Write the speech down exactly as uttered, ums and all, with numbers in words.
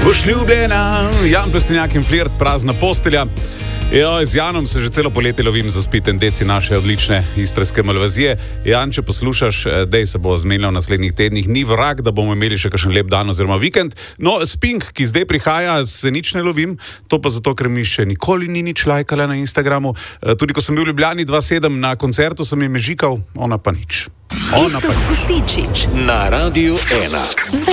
Boš ljubljena, Jan Plestenjak in Flirt, prazna postelja. Jo, z Janom se že celo poletje lovim za spiten deci naše odlične istrske malvazije. Jan, če poslušaš, dej se bo zmenil v naslednjih tednih. Ni vrag, da bomo imeli še kakšen lep dan oziroma vikend. No, Spink, ki zdaj prihaja, se nič ne lovim. To pa zato, ker mi še nikoli ni nič lajkala na Instagramu. Tudi ko sem bil v Ljubljani dva sedem na koncertu, sem je mežikal, ona pa nič. Ona pa nič. Gostičič na Radiu ena.